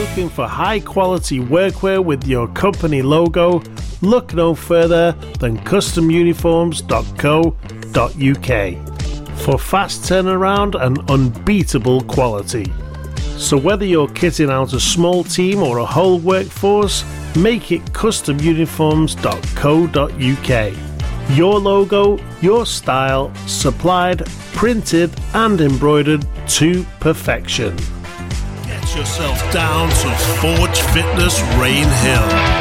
Looking for high quality workwear with your company logo? Look no further than customuniforms.co.uk for fast turnaround and unbeatable quality. So whether you're kitting out a small team or a whole workforce, make it customuniforms.co.uk. Your logo, your style, supplied, printed and embroidered to perfection. Get yourself down to Forge Fitness Rain Hill.